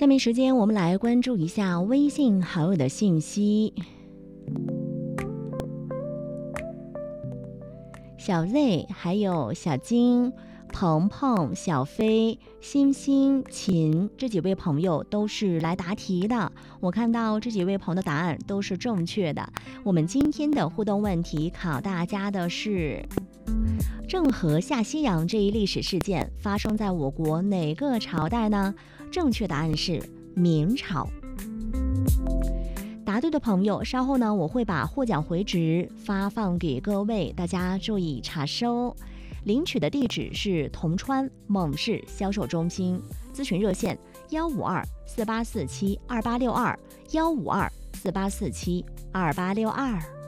下面时间我们来关注一下微信好友的信息。小 Z 还有小金、鹏鹏、小飞、星星、秦这几位朋友都是来答题的。我看到这几位朋友的答案都是正确的。我们今天的互动问题考大家的是：郑和下西洋这一历史事件发生在我国哪个朝代呢？正确答案是明朝。答对的朋友，稍后呢我会把获奖回执发放给各位，大家注意查收。领取的地址是铜川蒙氏销售中心，咨询热线15248472862，15248472862。